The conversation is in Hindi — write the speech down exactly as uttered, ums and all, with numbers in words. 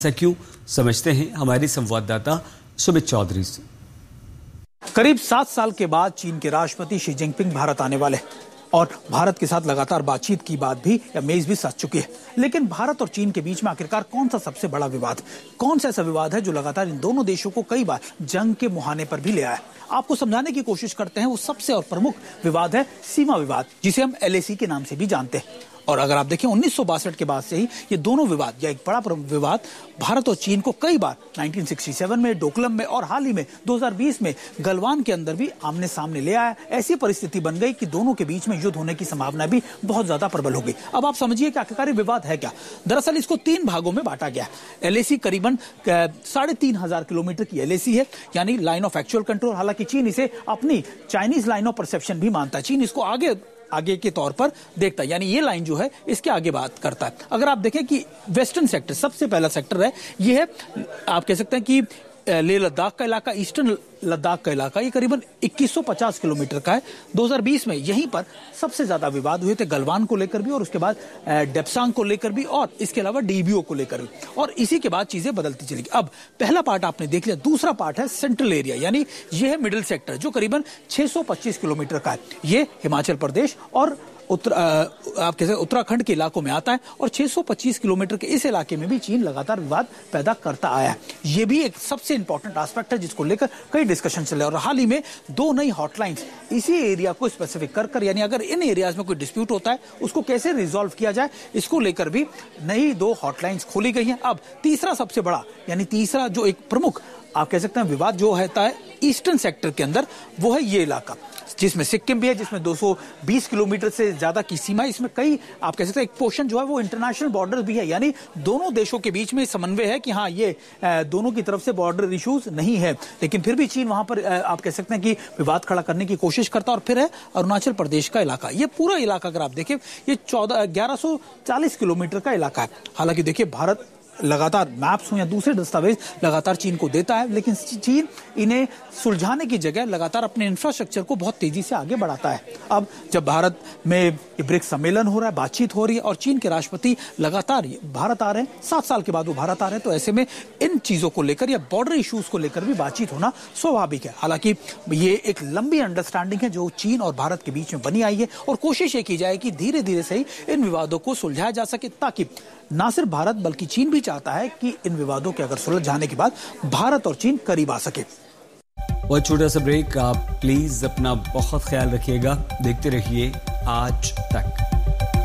ऐसा क्यों, समझते हैं हमारी संवाददाता सुमित चौधरी से। करीब सात साल के बाद चीन के राष्ट्रपति शी जिनपिंग भारत आने वाले और भारत के साथ लगातार बातचीत की बात भी या मेज भी सज चुकी है। लेकिन भारत और चीन के बीच में आखिरकार कौन सा सबसे बड़ा विवाद, कौन सा ऐसा विवाद है जो लगातार इन दोनों देशों को कई बार जंग के मुहाने पर भी ले आया? आपको समझाने की कोशिश करते हैं। वो सबसे और प्रमुख विवाद है सीमा विवाद, जिसे हम एल ए सी के नाम से भी जानते हैं। और अगर आप देखें उन्नीस सौ बासठ के बाद से ही ये दोनों विवाद या एक बड़ा विवाद भारत और चीन को कई बार उन्नीस सौ सरसठ में, डोकलम में और हाल ही में दो हज़ार बीस में गलवान के अंदर भी आमने सामने ले आया। ऐसी परिस्थिति बन गई कि दोनों के बीच में युद्ध होने की संभावना भी बहुत ज्यादा प्रबल हो गई। अब आप समझिए कि आखिरकार ये विवाद है क्या। दरअसल इसको तीन भागों में बांटा गया। एल ए सी करीबन साढ़े तीन हजार किलोमीटर की एल ए सी है, यानी लाइन ऑफ एक्चुअल कंट्रोल। हालांकि चीन इसे अपनी चाइनीज लाइन ऑफ परसेप्शन भी मानता है। चीन इसको आगे आगे के तौर पर देखता है, यानी ये लाइन जो है इसके आगे बात करता है। अगर आप देखें कि वेस्टर्न सेक्टर सबसे पहला सेक्टर है, ये है आप कह सकते हैं कि लेह लद्दाख का इलाका, ईस्टर्न लद्दाख का इलाका, ये करीबन इक्कीस सौ पचास किलोमीटर का है। दो हज़ार बीस में यहीं पर सबसे ज्यादा विवाद हुए थे, गलवान को लेकर भी और उसके बाद डेप्सांग को लेकर भी और इसके अलावा डी बी ओ को लेकर भी। और इसी के बाद चीजें बदलती चली। अब पहला पार्ट आपने देख लिया। दूसरा पार्ट है सेंट्रल एरिया, यानी ये है मिडिल सेक्टर, जो करीबन छह सौ पच्चीस किलोमीटर का है। ये हिमाचल प्रदेश और उत्तर आप कैसे उत्तराखंड के इलाकों में आता है। और छह सौ पच्चीस किलोमीटर के इस इलाके में भी चीन लगातार विवाद पैदा करता आया है। ये भी एक सबसे इंपॉर्टेंट एस्पेक्ट है जिसको लेकर कई डिस्कशन चले। और हाल ही में दो नई हॉटलाइंस इसी एरिया को स्पेसिफिक कर कर, यानी अगर इन एरियाज में कोई डिस्प्यूट होता है उसको कैसे रिजॉल्व किया जाए, इसको लेकर भी नई दो हॉटलाइंस खोली गई हैं। अब तीसरा सबसे बड़ा, यानी तीसरा जो एक प्रमुख आप कह सकते हैं विवाद जो होता है ईस्टर्न सेक्टर के अंदर, वो है ये इलाका जिसमें सिक्किम भी है, जिसमें दो सौ बीस किलोमीटर से ज्यादा की सीमा है। इसमें कई आप कह सकते हैं एक पोर्शन जो है वो इंटरनेशनल बॉर्डर भी है, यानी दोनों देशों के बीच में समन्वय है कि हाँ ये दोनों की तरफ से बॉर्डर इश्यूज नहीं है। लेकिन फिर भी चीन वहां पर आप कह सकते हैं कि विवाद खड़ा करने की कोशिश करता है। और फिर है अरुणाचल प्रदेश का इलाका। ये पूरा इलाका अगर आप देखें, ये चौदह ग्यारह सौ चालीस किलोमीटर का इलाका है। हालांकि देखिए भारत लगातार मैप्स हो या दूसरे दस्तावेज लगातार चीन को देता है, लेकिन चीन इन्हें सुलझाने की जगह लगातार अपने इंफ्रास्ट्रक्चर को बहुत तेजी से आगे बढ़ाता है। अब जब भारत में ब्रिक्स सम्मेलन हो रहा है, बातचीत हो रही है और चीन के राष्ट्रपति लगातार भारत आ रहे हैं, सात साल के बाद वो भारत आ रहे हैं, तो ऐसे में इन चीजों को लेकर या बॉर्डर इश्यूज को लेकर भी बातचीत होना स्वाभाविक है। हालांकि ये एक लंबी अंडरस्टैंडिंग है जो चीन और भारत के बीच में बनी आई है और कोशिश ये की जाए कि धीरे धीरे से ही इन विवादों को सुलझाया जा सके, ताकि ना सिर्फ भारत बल्कि चीन भी चाहता है कि इन विवादों के अगर सुलझ जाने के बाद भारत और चीन करीब आ सके। बहुत छोटा सा ब्रेक, आप प्लीज अपना बहुत ख्याल रखिएगा। देखते रहिए आज तक।